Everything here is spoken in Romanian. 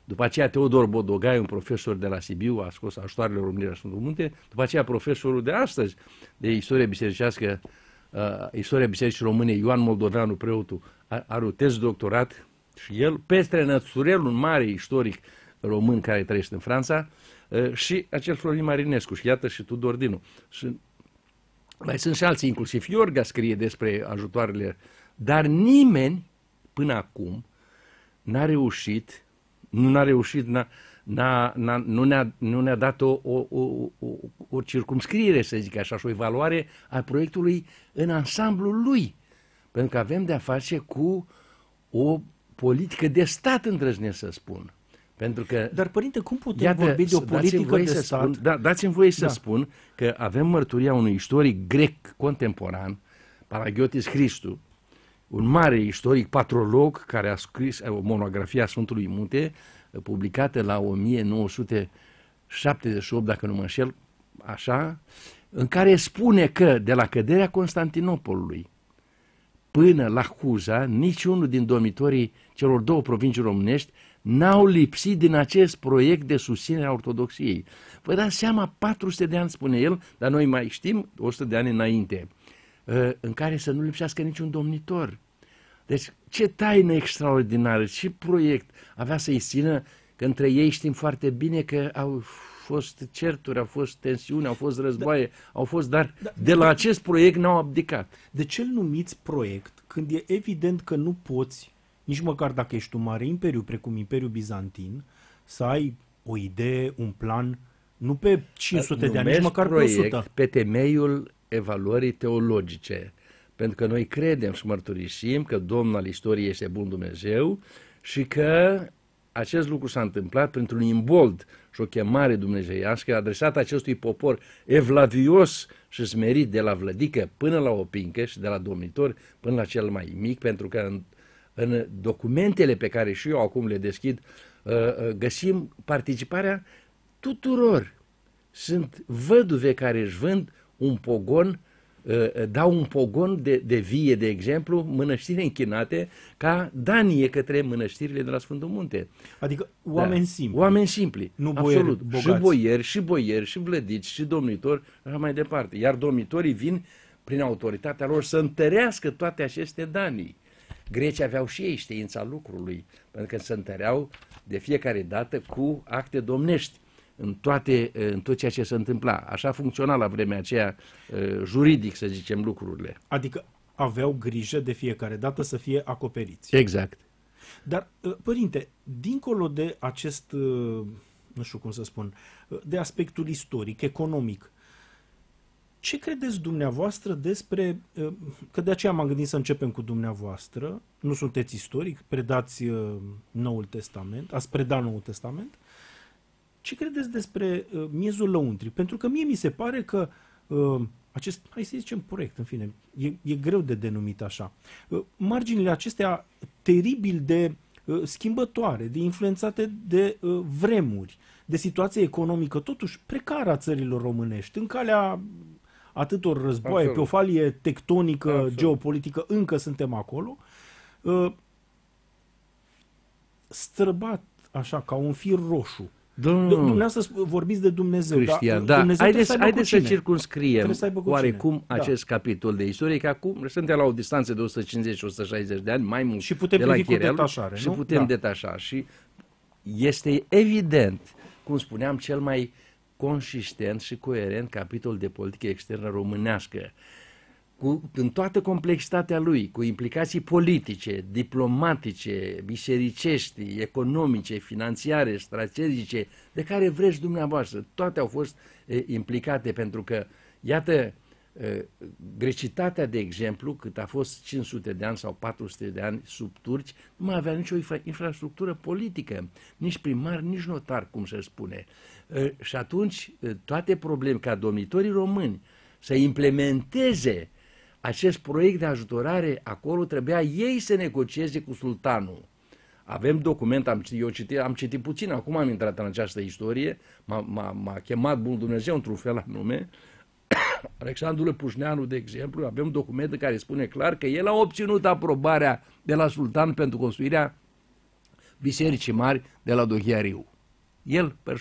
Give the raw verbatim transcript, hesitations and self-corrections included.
După aceea Teodor Bodogai, un profesor de la Sibiu, a scos Ajutoarele României la Sfântul Munte. După aceea profesorul de astăzi de istorie bisericească, uh, istoria Bisericii Române, Ioan Moldoveanu, preotul, are un test doctorat și el, Petre Nățurel, un mare istoric român care trăiește în Franța, uh, și acel Florin Marinescu, și iată și Tudor Dinu. Și mai sunt și alții, inclusiv Iorga scrie despre ajutoarele, dar nimeni până acum n-a reușit, nu n-a reușit, n-a, n-a, n-a, nu ne-a, nu ne-a dat o, o, o, o, o circumscriere, să zic așa, și o evaluare a proiectului în ansamblul lui. Pentru că avem de-a face cu o politică de stat, îndrăznesc să spun. Pentru că, dar, părinte, cum putem iată, vorbi de o politică de stat? Spun, da, dați-mi voie să da. spun că avem mărturia unui istoric grec contemporan, Panagiotis Christou, un mare istoric patrolog care a scris o monografie a Sfântului Munte, publicată la o mie nouă sute șaptezeci și opt, dacă nu mă înșel, așa, în care spune că de la căderea Constantinopolului până la Huza, niciunul din dormitorii celor două provincii românești n-au lipsit din acest proiect de susținere a ortodoxiei. Vă dați seama, patru sute de ani, spune el, dar noi mai știm, o sută de ani înainte, în care să nu lipsească niciun domnitor. Deci, ce taină extraordinară, ce proiect avea să-i țină, că între ei știm foarte bine că au fost certuri, au fost tensiuni, au fost războaie, da, au fost, dar da, de la acest proiect n-au abdicat. De ce îl numiți proiect când e evident că nu poți, nici măcar dacă ești un mare imperiu, precum Imperiul Bizantin, să ai o idee, un plan, nu pe cinci sute de ani, nici măcar pe o sută. Pe temeiul evaluării teologice. Pentru că noi credem și mărturisim că Domnul al istoriei este bun Dumnezeu și că acest lucru s-a întâmplat printr-un imbold și o chemare dumnezeiască adresată acestui popor evlavios și smerit, de la vlădică până la opincă și de la domnitor până la cel mai mic, pentru că în, în documentele pe care și eu acum le deschid găsim participarea tuturor. Sunt văduve care își vând un pogon, dau un pogon de, de vie, de exemplu, mănăștiri închinate ca danie către mănăștirile de la Sfântul Munte. Adică oameni da. simpli. Oameni simpli, nu boieri, absolut. bogați. Și boieri, și boieri, și vlădici, și domnitori, așa mai departe. Iar domnitorii vin prin autoritatea lor să întărească toate aceste danii. Grecii aveau și ei știința lucrului, pentru că se întăreau de fiecare dată cu acte domnești în, toate, în tot ceea ce se întâmpla. Așa funcționa la vremea aceea juridic, să zicem, lucrurile. Adică aveau grijă de fiecare dată să fie acoperiți. Exact. Dar, părinte, dincolo de acest, nu știu cum să spun, de aspectul istoric, economic, ce credeți dumneavoastră despre, că de aceea m-am gândit să începem cu dumneavoastră, nu sunteți istoric, predați Noul Testament, ați predat Noul Testament, ce credeți despre uh, miezul lăuntrii? Pentru că mie mi se pare că uh, acest, hai să zicem proiect, în fine, e, e greu de denumit așa, uh, marginile acestea teribil de uh, schimbătoare, de influențate de uh, vremuri, de situație economică, totuși precară a țărilor românești, în calea atâtor războaie, Absolut. Pe o falie tectonică, Absolut. Geopolitică, încă suntem acolo, uh, străbat așa, ca un fir roșu. Dumneavoastră vorbiți de Dumnezeu, Cristian, da. Dumnezeu haideți să, haideți să circumscriem să oarecum da. acest capitol de istorie, că acum suntem la o distanță de o sută cincizeci - o sută șaizeci de ani, mai mult și putem de la Chirel, detașare, și nu? putem da. detașa. Și este evident, cum spuneam, cel mai consistent și coerent capitol de politică externă românească, cu, în toată complexitatea lui, cu implicații politice, diplomatice, bisericești, economice, financiare, strategice, de care vreți dumneavoastră. Toate au fost e, implicate, pentru că, iată, e, grecitatea, de exemplu, cât a fost cinci sute de ani sau patru sute de ani sub turci, nu mai avea nicio infra infrastructură politică, nici primar, nici notar, cum se spune. E, și atunci, e, toate probleme, ca domnitorii români să implementeze acest proiect de ajutorare, acolo trebuia ei să negocieze cu sultanul. Avem document, am, eu citit, am citit puțin, acum am intrat în această istorie, m-a chemat Bunul Dumnezeu într-un fel anume, Alexandru Pușneanu, de exemplu, avem document care spune clar că el a obținut aprobarea de la sultan pentru construirea Bisericii Mari de la Doghiariu. El, persoană